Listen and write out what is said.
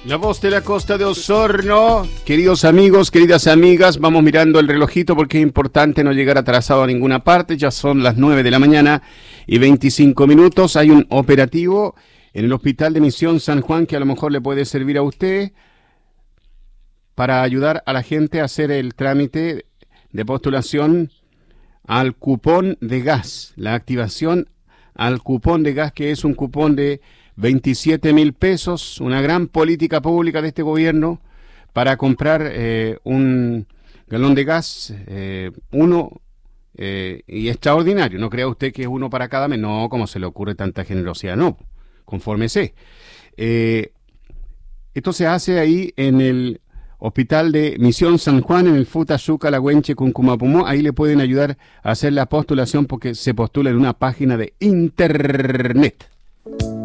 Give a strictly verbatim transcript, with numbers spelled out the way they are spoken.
La voz de la costa de Osorno. Queridos amigos, queridas amigas, vamos mirando el relojito porque es importante no llegar atrasado a ninguna parte. Ya son las nueve de la mañana y veinticinco minutos. Hay un operativo en el Hospital de Misión San Juan que a lo mejor le puede servir a usted para ayudar a la gente a hacer el trámite de postulación al cupón de gas. La activación al cupón de gas, que es un cupón de veintisiete mil pesos, una gran política pública de este gobierno para comprar eh, un galón de gas, eh, uno eh, y extraordinario. No crea usted que es uno para cada mes, no, como se le ocurre tanta generosidad, no, confórmese. Eh, esto se hace ahí en el Hospital de Misión San Juan, en el Futayuca, La Güenche, Cuncumapumó. Ahí le pueden ayudar a hacer la postulación porque se postula en una página de internet.